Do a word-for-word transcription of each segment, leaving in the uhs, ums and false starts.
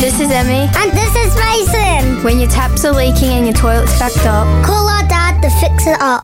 This is Emmy. And this is Mason. When your taps are leaking and your toilet's backed up, call our dad to fix it up.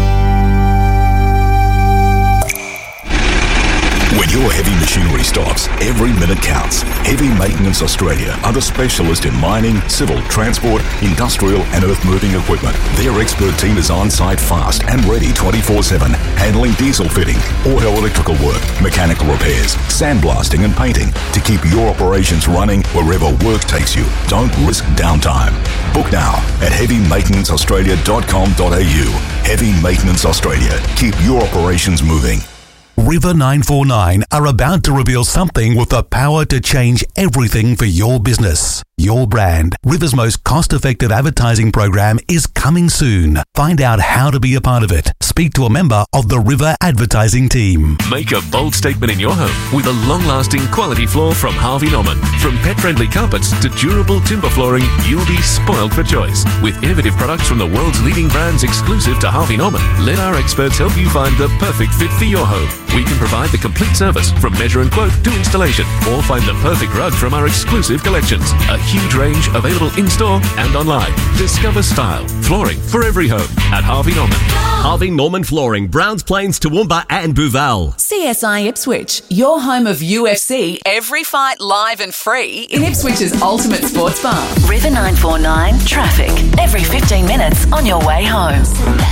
When your heavy machinery stops, every minute counts. Heavy Maintenance Australia are the specialist in mining, civil, transport, industrial and earth-moving equipment. Their expert team is on-site fast and ready twenty-four seven, handling diesel fitting, auto electrical work, mechanical repairs, sandblasting and painting to keep your operations running wherever work takes you. Don't risk downtime. Book now at heavy maintenance australia dot com dot a u. Heavy Maintenance Australia. Keep your operations moving. River nine four nine are about to reveal something with the power to change everything for your business, your brand. River's most cost-effective advertising program is coming soon. Find out how to be a part of it. Speak to a member of the River advertising team. Make a bold statement in your home with a long-lasting quality floor from Harvey Norman. From pet-friendly carpets to durable timber flooring, you'll be spoiled for choice. With innovative products from the world's leading brands exclusive to Harvey Norman, let our experts help you find the perfect fit for your home. We can provide the complete service from measure and quote to installation, or find the perfect rug from our exclusive collections. A huge range available in-store and online. Discover style, flooring for every home at Harvey Norman. Harvey Norman Flooring, Browns Plains, Toowoomba and Booval. C S I Ipswich, your home of U F C, every fight live and free in Ipswich's ultimate sports bar. River nine four nine traffic, every fifteen minutes on your way home.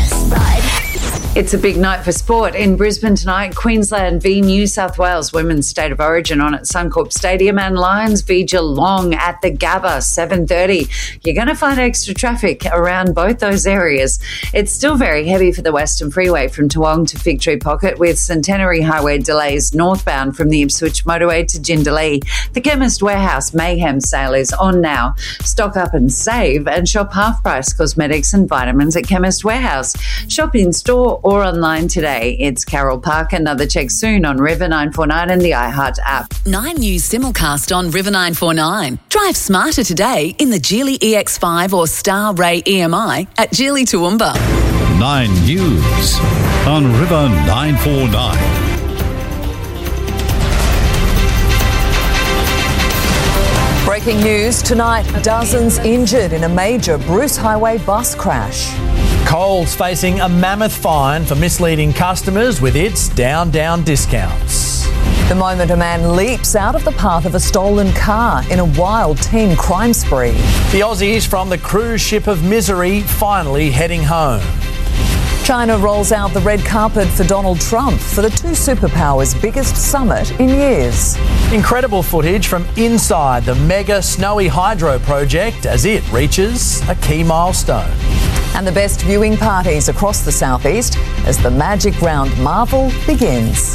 It's a big night for sport in Brisbane tonight. Queensland v New South Wales Women's State of Origin on at Suncorp Stadium, and Lions v Geelong at the Gabba, seven thirty. You're going to find extra traffic around both those areas. It's still very heavy for the Western Freeway from Toowong to Fig Tree Pocket, with Centenary Highway delays northbound from the Ipswich motorway to Jindalee. The Chemist Warehouse Mayhem sale is on now. Stock up and save and shop half-price cosmetics and vitamins at Chemist Warehouse. Shop in store or online today. It's Carol Park. Another check soon on River nine four nine and the iHeart app. Nine News simulcast on River nine four nine. Drive smarter today in the Geely E X five or Star Ray E M I at Geely Toowoomba. Nine News on River nine four nine. Breaking news tonight, dozens injured in a major Bruce Highway bus crash. Coles facing a mammoth fine for misleading customers with its down, down discounts. The moment a man leaps out of the path of a stolen car in a wild teen crime spree. The Aussies from the cruise ship of misery finally heading home. China rolls out the red carpet for Donald Trump for the two superpowers' biggest summit in years. Incredible footage from inside the mega snowy hydro project as it reaches a key milestone. And the best viewing parties across the southeast as the Magic Round Marvel begins.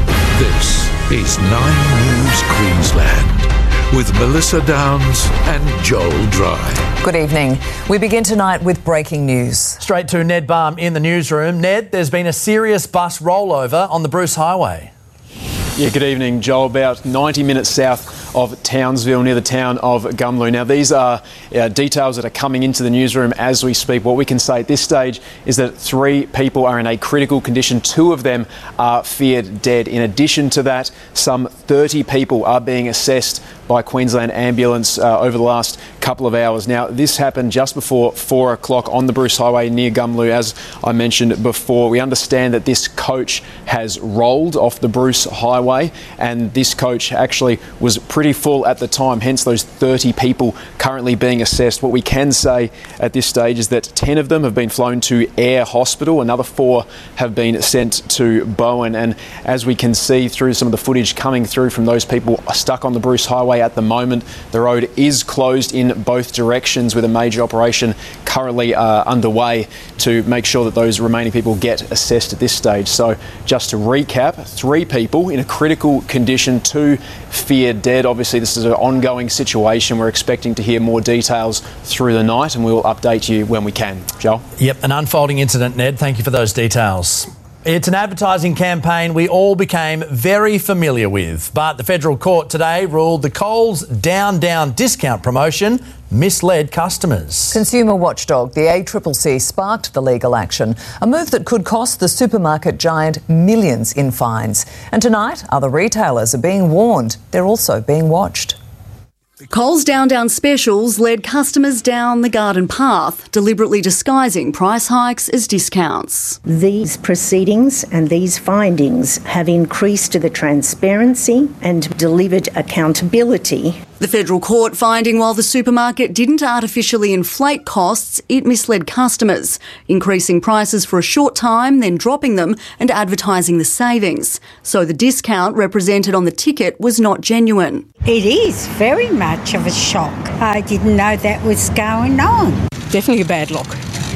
This is Nine News Queensland with Melissa Downs and Joel Dry. Good evening. We begin tonight with breaking news. Straight to Ned Baum in the newsroom. Ned, there's been a serious bus rollover on the Bruce Highway. Yeah, good evening, Joel. About ninety minutes south of Townsville, near the town of Gumlu. Now, these are uh, details that are coming into the newsroom as we speak. What we can say at this stage is that three people are in a critical condition. Two of them are feared dead. In addition to that, some thirty people are being assessed by Queensland Ambulance uh, over the last couple of hours. Now, this happened just before four o'clock on the Bruce Highway near Gumlu, as I mentioned before. We understand that this coach has rolled off the Bruce Highway, and this coach actually was pretty full at the time, hence those thirty people currently being assessed. What we can say at this stage is that ten of them have been flown to Ayr Hospital, another four have been sent to Bowen, and as we can see through some of the footage coming through from those people stuck on the Bruce Highway at the moment, the road is closed in both directions, with a major operation currently uh, underway to make sure that those remaining people get assessed at this stage. So just to recap, three people in a critical condition, two feared dead. Obviously this is an ongoing situation. We're expecting to hear more details through the night, and we will update you when we can. Joel? Yep, an unfolding incident, Ned. Thank you for those details. It's an advertising campaign we all became very familiar with, but the federal court today ruled the Coles Down Down discount promotion misled customers. Consumer watchdog, the A C C C, sparked the legal action, a move that could cost the supermarket giant millions in fines. And tonight, other retailers are being warned. They're also being watched. Coles Down Down specials led customers down the garden path, deliberately disguising price hikes as discounts. These proceedings and these findings have increased the transparency and delivered accountability. The federal court finding while the supermarket didn't artificially inflate costs, it misled customers, increasing prices for a short time, then dropping them and advertising the savings. So the discount represented on the ticket was not genuine. It is very much of a shock. I didn't know that was going on. Definitely a bad look,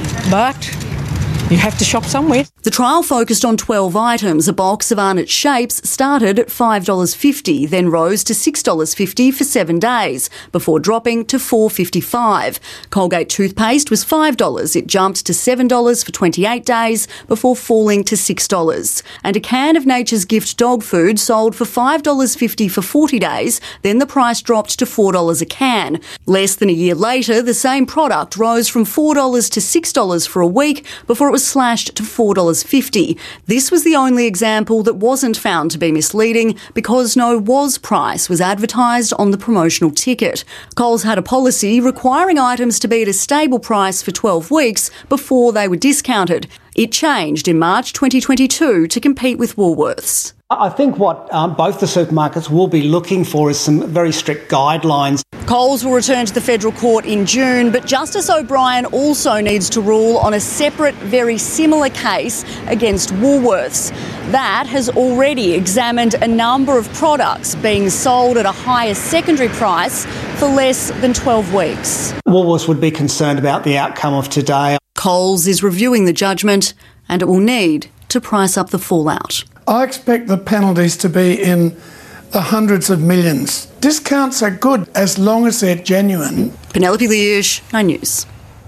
but you have to shop somewhere. The trial focused on twelve items. A box of Arnott Shapes started at five dollars fifty, then rose to six dollars fifty for seven days, before dropping to four dollars fifty-five. Colgate toothpaste was five dollars. It jumped to seven dollars for twenty-eight days, before falling to six dollars. And a can of Nature's Gift dog food sold for five dollars fifty for forty days, then the price dropped to four dollars a can. Less than a year later, the same product rose from four dollars to six dollars for a week, before it was slashed to four dollars fifty. This was the only example that wasn't found to be misleading because no was price was advertised on the promotional ticket. Coles had a policy requiring items to be at a stable price for twelve weeks before they were discounted. It changed in March twenty twenty-two to compete with Woolworths. I think what um, both the supermarkets will be looking for is some very strict guidelines. Coles will return to the federal court in June, but Justice O'Brien also needs to rule on a separate, very similar case against Woolworths. That has already examined a number of products being sold at a higher secondary price for less than twelve weeks. Woolworths would be concerned about the outcome of today. Coles is reviewing the judgment and it will need to price up the fallout. I expect the penalties to be in the hundreds of millions. Discounts are good as long as they're genuine. Penelope Leash, Nine News.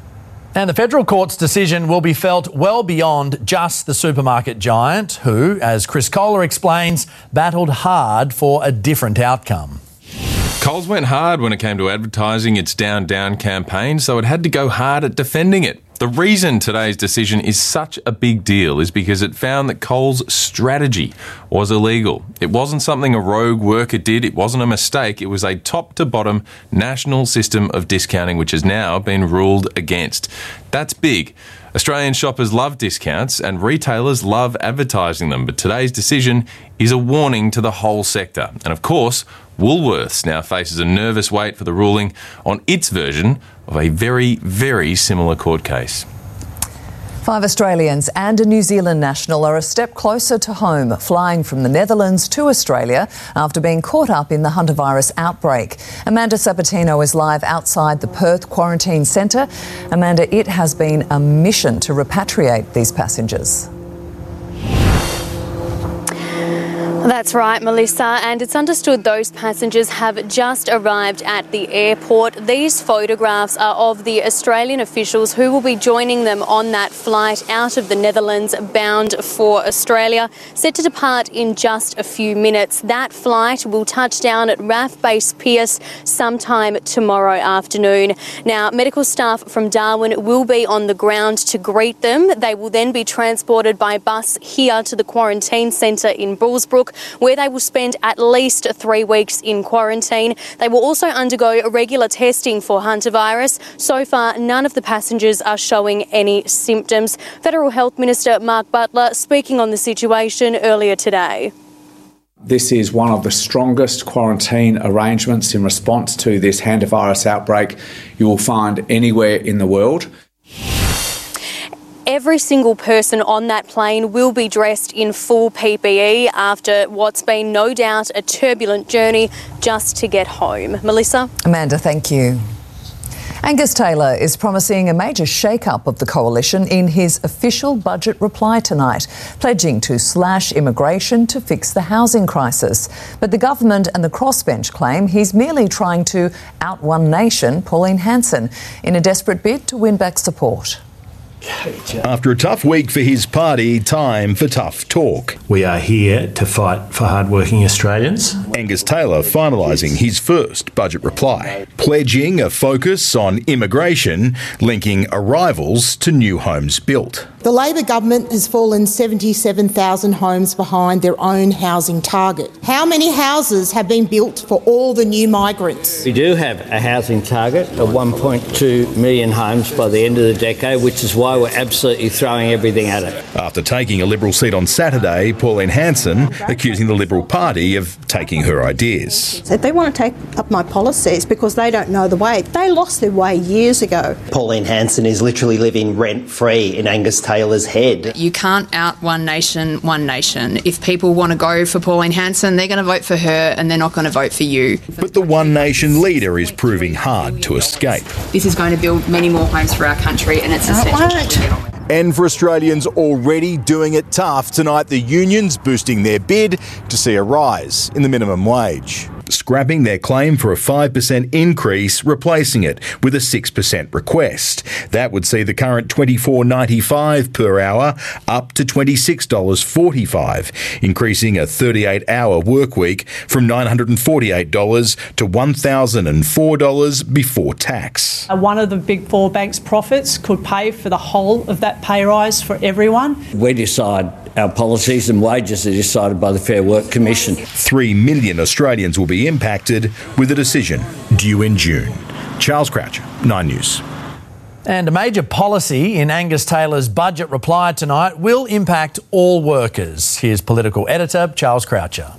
And the federal court's decision will be felt well beyond just the supermarket giant who, as Chris Kohler explains, battled hard for a different outcome. Coles went hard when it came to advertising its Down Down campaign, so it had to go hard at defending it. The reason today's decision is such a big deal is because it found that Coles' strategy was illegal. It wasn't something a rogue worker did, it wasn't a mistake, it was a top-to-bottom national system of discounting which has now been ruled against. That's big. Australian shoppers love discounts and retailers love advertising them, but today's decision is a warning to the whole sector. And of course, Woolworths now faces a nervous wait for the ruling on its version of a very, very similar court case. Five Australians and a New Zealand national are a step closer to home, flying from the Netherlands to Australia after being caught up in the hantavirus outbreak. Amanda Sabatino is live outside the Perth Quarantine Centre. Amanda, it has been a mission to repatriate these passengers. That's right, Melissa, and it's understood those passengers have just arrived at the airport. These photographs are of the Australian officials who will be joining them on that flight out of the Netherlands bound for Australia, set to depart in just a few minutes. That flight will touch down at R A F Base Pearce sometime tomorrow afternoon. Now, medical staff from Darwin will be on the ground to greet them. They will then be transported by bus here to the quarantine centre in Bullsbrook, where they will spend at least three weeks in quarantine. They will also undergo regular testing for hantavirus. So far, none of the passengers are showing any symptoms. Federal Health Minister Mark Butler speaking on the situation earlier today. This is one of the strongest quarantine arrangements in response to this hantavirus outbreak you will find anywhere in the world. Every single person on that plane will be dressed in full P P E after what's been no doubt a turbulent journey just to get home. Melissa? Amanda, thank you. Angus Taylor is promising a major shake-up of the coalition in his official budget reply tonight, pledging to slash immigration to fix the housing crisis. But the government and the crossbench claim he's merely trying to out one nation, Pauline Hanson, in a desperate bid to win back support. After a tough week for his party, time for tough talk. We are here to fight for hard-working Australians. Angus Taylor finalising his first budget reply, pledging a focus on immigration, linking arrivals to new homes built. The Labor government has fallen seventy-seven thousand homes behind their own housing target. How many houses have been built for all the new migrants? We do have a housing target of one point two million homes by the end of the decade, which is why we're absolutely throwing everything at it. After taking a Liberal seat on Saturday, Pauline Hanson accusing the Liberal Party of taking her ideas. If they want to take up my policies because they don't know the way, they lost their way years ago. Pauline Hanson is literally living rent-free in Angus Taylor's head. You can't out one nation, one nation. If people want to go for Pauline Hanson, they're going to vote for her and they're not going to vote for you. But the One Nation leader is proving hard to escape. This is going to build many more homes for our country and it's essential. And for Australians already doing it tough, tonight the unions boosting their bid to see a rise in the minimum wage. Scrapping their claim for a five percent increase, replacing it with a six percent request. That would see the current twenty-four dollars ninety-five per hour up to twenty-six dollars forty-five, increasing a thirty-eight hour work week from nine hundred forty-eight dollars to one thousand four dollars before tax. One of the big four banks' profits could pay for the whole of that pay rise for everyone. We decide our policies and wages are decided by the Fair Work Commission. Three million Australians will be impacted with a decision due in June. Charles Croucher, Nine News. And a major policy in Angus Taylor's budget reply tonight will impact all workers. Here's political editor Charles Croucher.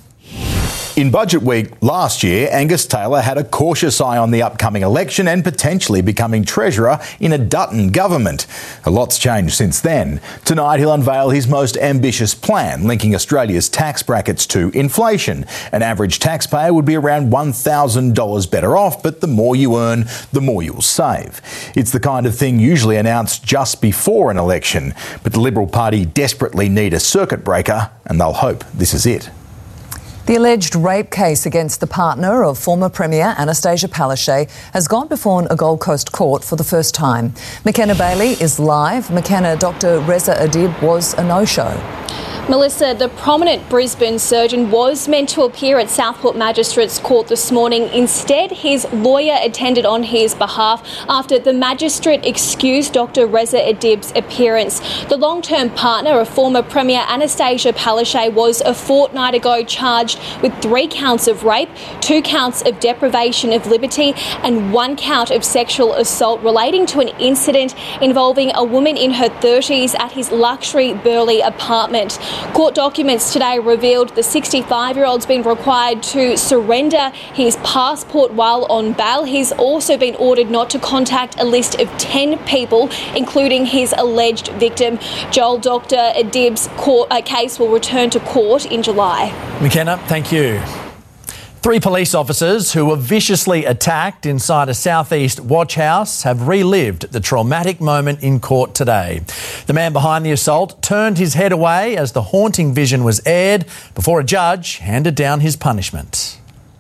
In Budget Week last year, Angus Taylor had a cautious eye on the upcoming election and potentially becoming Treasurer in a Dutton government. A lot's changed since then. Tonight he'll unveil his most ambitious plan, linking Australia's tax brackets to inflation. An average taxpayer would be around one thousand dollars better off, but the more you earn, the more you'll save. It's the kind of thing usually announced just before an election. But the Liberal Party desperately need a circuit breaker, and they'll hope this is it. The alleged rape case against the partner of former Premier Anastasia Palaszczuk has gone before a Gold Coast court for the first time. McKenna Bailey is live. McKenna, Doctor Reza Adib was a no-show. Melissa, the prominent Brisbane surgeon was meant to appear at Southport Magistrates Court this morning. Instead, his lawyer attended on his behalf after the magistrate excused Doctor Reza Adib's appearance. The long-term partner of former Premier Anastasia Palaszczuk was a fortnight ago charged with three counts of rape, two counts of deprivation of liberty and one count of sexual assault relating to an incident involving a woman in her thirties at his luxury Burleigh apartment. Court documents today revealed the sixty-five-year-old's been required to surrender his passport while on bail. He's also been ordered not to contact a list of ten people, including his alleged victim. Joel, Doctor Adib's court, uh, case will return to court in July. McKenna, thank you. Three police officers who were viciously attacked inside a southeast watch house have relived the traumatic moment in court today. The man behind the assault turned his head away as the haunting vision was aired before a judge handed down his punishment.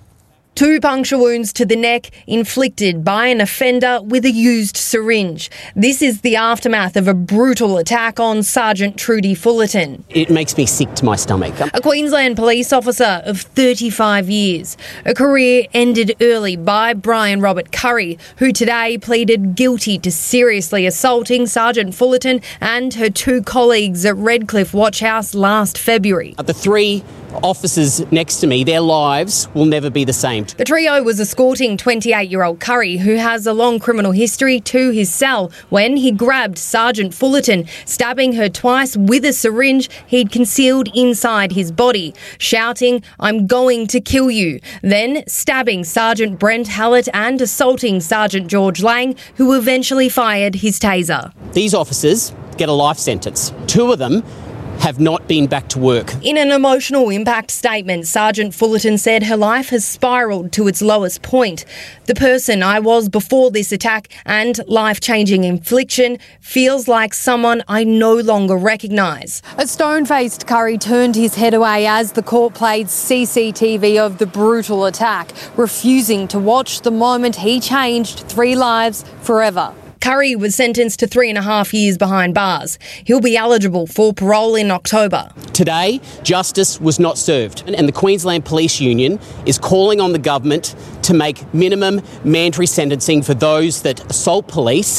Two puncture wounds to the neck inflicted by an offender with a used syringe. This is the aftermath of a brutal attack on Sergeant Trudy Fullerton. It makes me sick to my stomach. A Queensland police officer of thirty-five years. A career ended early by Brian Robert Curry, who today pleaded guilty to seriously assaulting Sergeant Fullerton and her two colleagues at Redcliffe Watch House last February. The three officers next to me, their lives will never be the same. The trio was escorting twenty-eight-year-old Curry, who has a long criminal history, to his cell when he grabbed Sergeant Fullerton, stabbing her twice with a syringe he'd concealed inside his body, shouting, "I'm going to kill you," then stabbing Sergeant Brent Hallett and assaulting Sergeant George Lang, who eventually fired his taser. These officers get a life sentence. Two of them have not been back to work. In an emotional impact statement, Sergeant Fullerton said her life has spiralled to its lowest point. The person I was before this attack and life-changing infliction feels like someone I no longer recognise. A stone-faced Curry turned his head away as the court played C C T V of the brutal attack, refusing to watch the moment he changed three lives forever. Curry was sentenced to three and a half years behind bars. He'll be eligible for parole in October. Today, justice was not served, and the Queensland Police Union is calling on the government to make minimum mandatory sentencing for those that assault police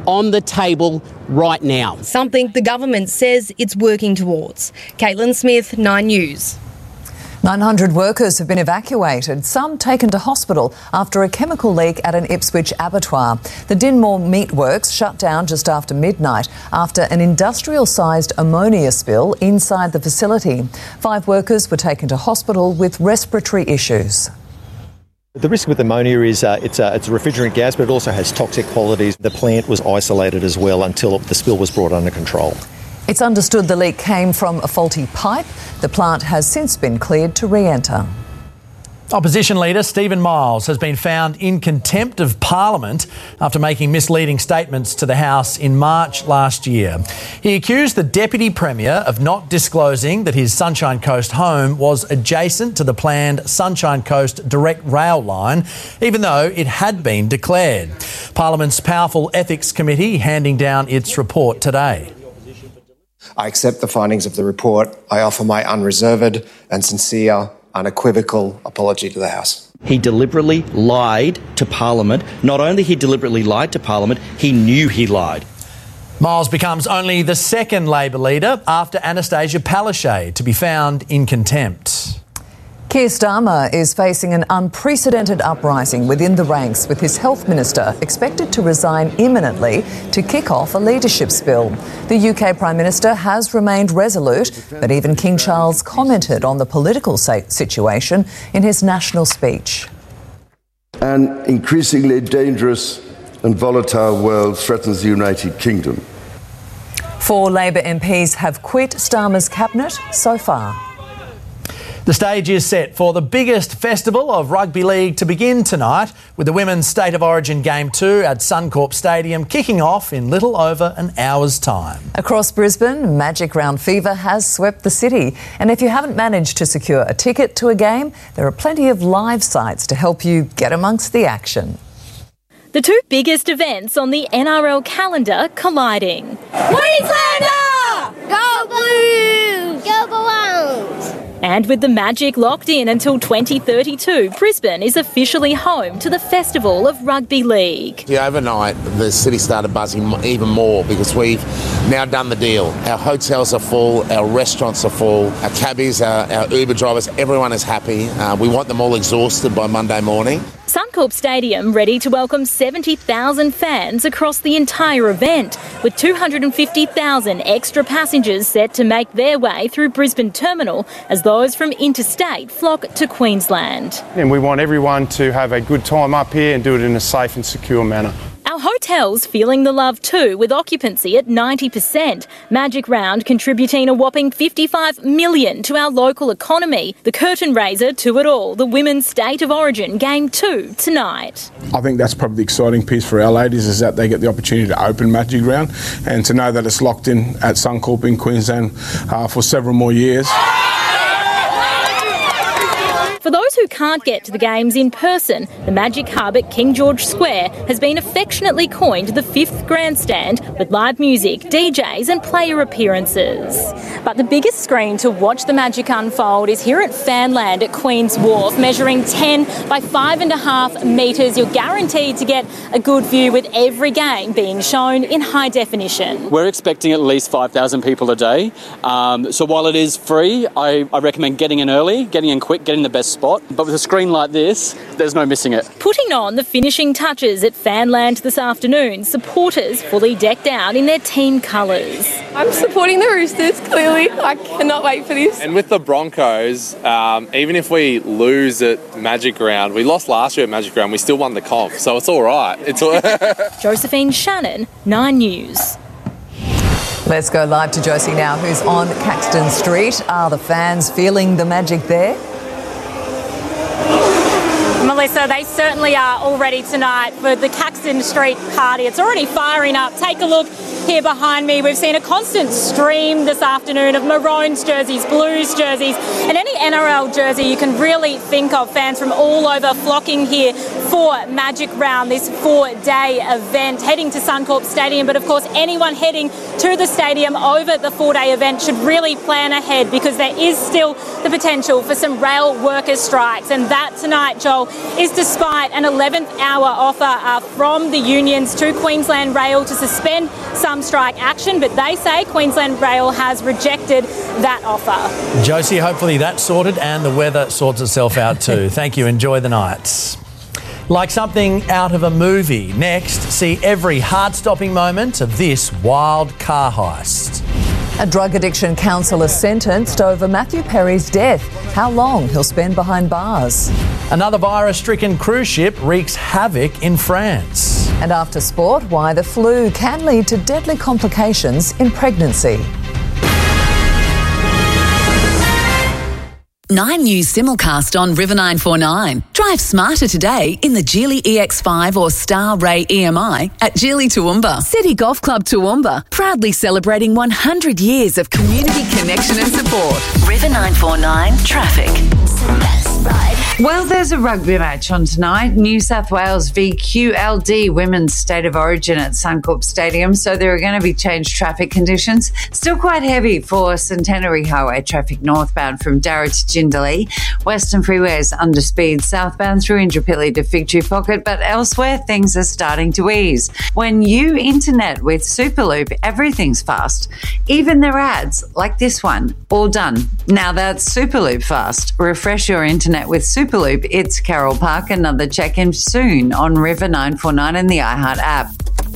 on the table right now. Something the government says it's working towards. Caitlin Smith, Nine News. nine hundred workers have been evacuated, some taken to hospital after a chemical leak at an Ipswich abattoir. The Dinmore Meatworks shut down just after midnight after an industrial-sized ammonia spill inside the facility. Five workers were taken to hospital with respiratory issues. The risk with ammonia is uh, it's, a, it's a refrigerant gas, but it also has toxic qualities. The plant was isolated as well until the spill was brought under control. It's understood the leak came from a faulty pipe. The plant has since been cleared to re-enter. Opposition leader Stephen Miles has been found in contempt of Parliament after making misleading statements to the House in March last year. He accused the Deputy Premier of not disclosing that his Sunshine Coast home was adjacent to the planned Sunshine Coast direct rail line, even though it had been declared. Parliament's powerful Ethics Committee handing down its report today. I accept the findings of the report. I offer my unreserved and sincere, unequivocal apology to the House. He deliberately lied to Parliament. Not only he deliberately lied to Parliament, he knew he lied. Miles becomes only the second Labor leader after Anastasia Palaszczuk to be found in contempt. Keir Starmer is facing an unprecedented uprising within the ranks, with his health minister expected to resign imminently to kick off a leadership spill. The U K Prime Minister has remained resolute, but even King Charles commented on the political situation in his national speech. An increasingly dangerous and volatile world threatens the United Kingdom. Four Labor M Ps have quit Starmer's cabinet so far. The stage is set for the biggest festival of rugby league to begin tonight, with the Women's State of Origin Game two at Suncorp Stadium kicking off in little over an hour's time. Across Brisbane, Magic Round fever has swept the city. And if you haven't managed to secure a ticket to a game, there are plenty of live sites to help you get amongst the action. The two biggest events on the N R L calendar colliding. Queenslander! Go Blues! Go Blues! And with the Magic locked in until twenty thirty-two, Brisbane is officially home to the Festival of Rugby League. Yeah, overnight, the city started buzzing even more because we've now done the deal. Our hotels are full, our restaurants are full, our cabbies, our, our Uber drivers, everyone is happy. Uh, we want them all exhausted by Monday morning. Suncorp Stadium ready to welcome seventy thousand fans across the entire event, with two hundred fifty thousand extra passengers set to make their way through Brisbane Terminal as those from interstate flock to Queensland. And we want everyone to have a good time up here and do it in a safe and secure manner. Our hotels feeling the love too, with occupancy at ninety percent. Magic Round contributing a whopping fifty-five million dollars to our local economy. The curtain raiser to it all, the Women's State of Origin Game two tonight. I think that's probably the exciting piece for our ladies, is that they get the opportunity to open Magic Round and to know that it's locked in at Suncorp in Queensland uh, for several more years. For those who can't get to the games in person, the Magic Hub at King George Square has been affectionately coined the fifth grandstand, with live music, D Js and player appearances. But the biggest screen to watch the Magic unfold is here at Fanland at Queen's Wharf, measuring ten by five and a half metres. You're guaranteed to get a good view, with every game being shown in high definition. We're expecting at least five thousand people a day. Um, so while it is free, I, I recommend getting in early, getting in quick, getting the best spot. But with a screen like this, there's no missing it. Putting on the finishing touches at Fanland this afternoon, supporters fully decked out in their team colours. I'm supporting the Roosters, clearly. I cannot wait for this. And with the Broncos, um, even if we lose at Magic Round, we lost last year at Magic Round, we still won the comp, so it's all right. It's all Josephine Shannon, Nine News. Let's go live to Josie now, who's on Caxton Street. Are the fans feeling the magic there? Melissa, they certainly are all ready tonight for the Caxton Street party. It's already firing up. Take a look here behind me. We've seen a constant stream this afternoon of Maroons jerseys, Blues jerseys, and any N R L jersey you can really think of. Fans from all over flocking here for Magic Round, this four-day event, heading to Suncorp Stadium. But of course, anyone heading to the stadium over the four-day event should really plan ahead, because there is still the potential for some rail workers' strikes. And that tonight, Joel, is despite an eleventh hour offer uh, from the unions to Queensland Rail to suspend some strike action. But they say Queensland Rail has rejected that offer. Josie, hopefully that's sorted and the weather sorts itself out too. Thank you. Enjoy the nights. Like something out of a movie. Next, see every heart-stopping moment of this wild car heist. A drug addiction counsellor sentenced over Matthew Perry's death. How long he'll spend behind bars. Another virus-stricken cruise ship wreaks havoc in France. And after sport, why the flu can lead to deadly complications in pregnancy. Nine News simulcast on River nine four nine. Drive smarter today in the Geely E X five or Star Ray E M I at Geely Toowoomba. City Golf Club Toowoomba, proudly celebrating one hundred years of community connection and support. River nine four nine traffic. Well, there's a rugby match on tonight. New South Wales v Q L D Women's State of Origin at Suncorp Stadium. So there are going to be changed traffic conditions. Still quite heavy for Centenary Highway traffic northbound from Darra to Jindalee. Western Freeway's under speed southbound through Indooroopilly to Fig Tree Pocket, but elsewhere things are starting to ease. When you internet with Superloop, everything's fast. Even their ads, like this one, all done. Now that's Superloop fast. Refresh your internet with Superloop. It's Carol Park. Another check-in soon on River nine four nine and the iHeart app.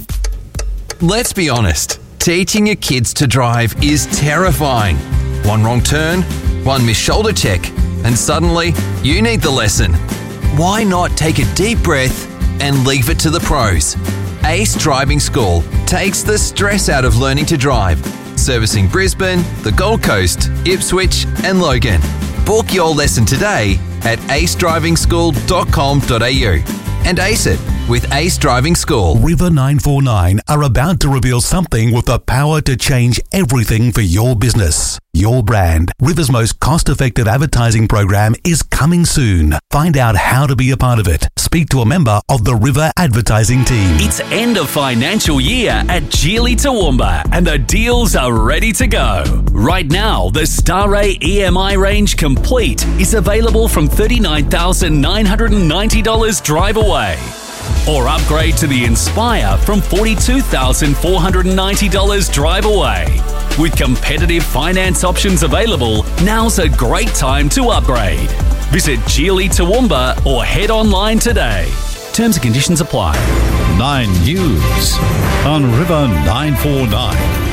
Let's be honest. Teaching your kids to drive is terrifying. One wrong turn, one missed shoulder check, and suddenly you need the lesson. Why not take a deep breath and leave it to the pros? Ace Driving School takes the stress out of learning to drive, servicing Brisbane, the Gold Coast, Ipswich, and Logan. Book your lesson today at ace driving school dot com dot a u and ace it with Ace Driving School. River nine four nine are about to reveal something with the power to change everything for your business, your brand. River's most cost-effective advertising program is coming soon. Find out how to be a part of it. Speak to a member of the River advertising team. It's end of financial year at Geely Toowoomba and the deals are ready to go. Right now, the Starray E M I range complete is available from thirty-nine thousand nine hundred ninety dollars drive away. Or upgrade to the Inspire from forty-two thousand four hundred ninety dollars drive away. With competitive finance options available, now's a great time to upgrade. Visit Geely Toowoomba or head online today. Terms and conditions apply. Nine News on River nine four nine.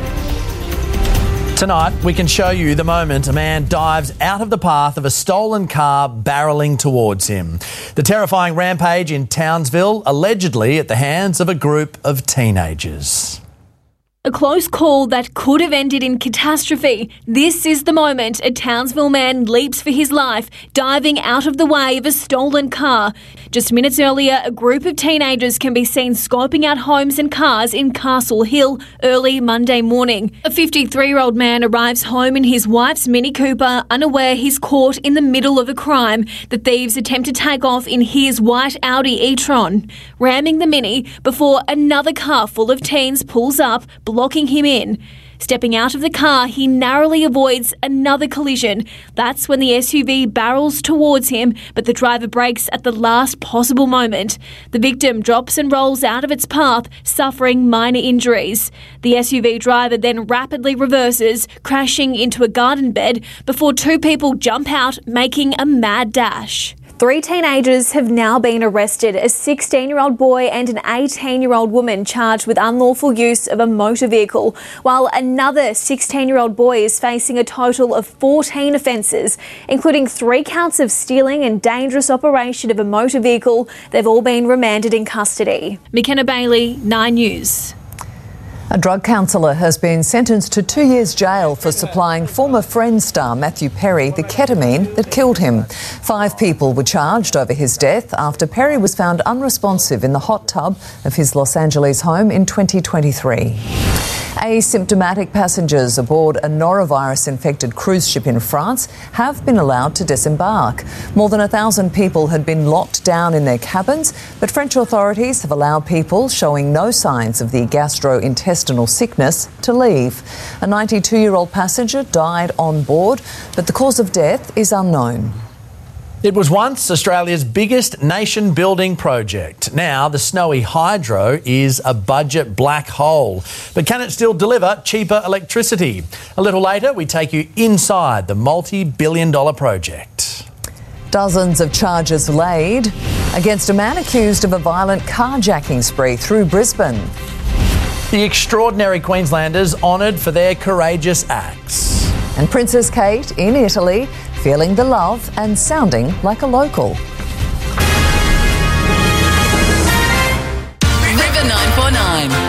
Tonight, we can show you the moment a man dives out of the path of a stolen car barrelling towards him. The terrifying rampage in Townsville, allegedly at the hands of a group of teenagers. A close call that could have ended in catastrophe. This is the moment a Townsville man leaps for his life, diving out of the way of a stolen car. Just minutes earlier, a group of teenagers can be seen scoping out homes and cars in Castle Hill early Monday morning. A fifty-three-year-old man arrives home in his wife's Mini Cooper, unaware he's caught in the middle of a crime. The thieves attempt to take off in his white Audi e-tron, ramming the Mini before another car full of teens pulls up, blocking him in. Stepping out of the car, he narrowly avoids another collision. That's when the S U V barrels towards him, but the driver brakes at the last possible moment. The victim drops and rolls out of its path, suffering minor injuries. The S U V driver then rapidly reverses, crashing into a garden bed before two people jump out, making a mad dash. Three teenagers have now been arrested, a sixteen-year-old boy and an eighteen-year-old woman charged with unlawful use of a motor vehicle, while another sixteen-year-old boy is facing a total of fourteen offences, including three counts of stealing and dangerous operation of a motor vehicle. They've all been remanded in custody. McKenna Bailey, Nine News. A drug counsellor has been sentenced to two years jail for supplying former Friends star Matthew Perry the ketamine that killed him. Five people were charged over his death after Perry was found unresponsive in the hot tub of his Los Angeles home in twenty twenty-three. Asymptomatic passengers aboard a norovirus-infected cruise ship in France have been allowed to disembark. More than a thousand people had been locked down in their cabins, but French authorities have allowed people showing no signs of the gastrointestinal sickness to leave. A ninety-two-year-old passenger died on board, but the cause of death is unknown. It was once Australia's biggest nation-building project. Now the Snowy Hydro is a budget black hole. But can it still deliver cheaper electricity? A little later, we take you inside the multi-billion dollar project. Dozens of charges laid against a man accused of a violent carjacking spree through Brisbane. The extraordinary Queenslanders honoured for their courageous acts. And Princess Kate in Italy feeling the love and sounding like a local.